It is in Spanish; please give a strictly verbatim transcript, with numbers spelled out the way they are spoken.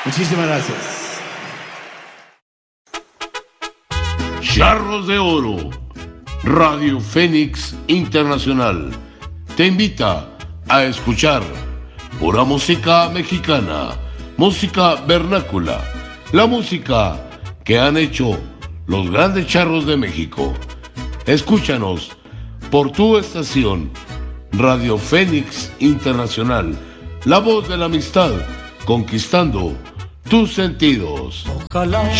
Muchísimas gracias. Charros de Oro, Radio Fénix Internacional, te invita a escuchar pura música mexicana, música vernácula, la música que han hecho los grandes charros de México. Escúchanos por tu estación, Radio Fénix Internacional, la voz de la amistad, conquistando tus sentidos. Ojalá.